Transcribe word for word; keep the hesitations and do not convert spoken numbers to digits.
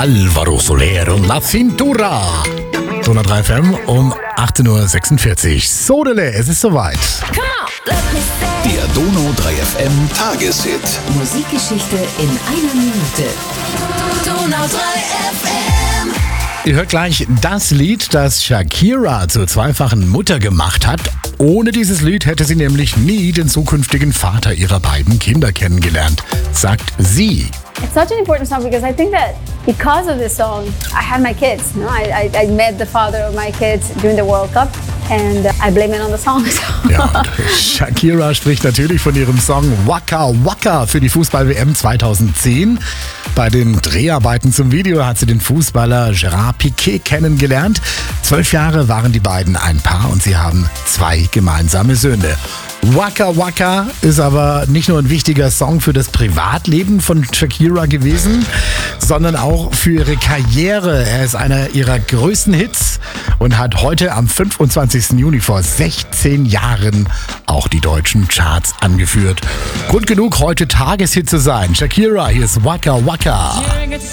Alvaro Soler und La Cintura. Donau drei F M um achtzehn Uhr sechsundvierzig. Sodele, es ist soweit. Der Donau drei F M Tageshit. Musikgeschichte in einer Minute. Donau drei F M. Ihr hört gleich das Lied, das Shakira zur zweifachen Mutter gemacht hat. Ohne dieses Lied hätte sie nämlich nie den zukünftigen Vater ihrer beiden Kinder kennengelernt, sagt sie. It's such an important song because I think that because of this song, I had my kids. You know? I, I, I met the father of my kids during the World Cup and I blame it on the song. Ja, und Shakira spricht natürlich von ihrem Song Waka Waka für die Fußball-W M zweitausendzehn. Bei den Dreharbeiten zum Video hat sie den Fußballer Gerard Piqué kennengelernt. Zwölf Jahre waren die beiden ein Paar und sie haben zwei gemeinsame Söhne. Waka Waka ist aber nicht nur ein wichtiger Song für das Privatleben von Shakira gewesen, sondern auch für ihre Karriere. Er ist einer ihrer größten Hits und hat heute am fünfundzwanzigsten Juni vor sechzehn Jahren auch die deutschen Charts angeführt. Grund genug, heute Tageshit zu sein. Shakira, hier ist Waka Waka.